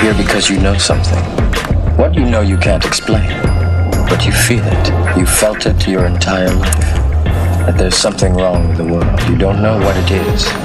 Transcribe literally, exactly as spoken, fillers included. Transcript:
here because you know something. What you know you can't explain, but you feel it. You felt it your entire life. That there's something wrong with the world. You don't know what it is,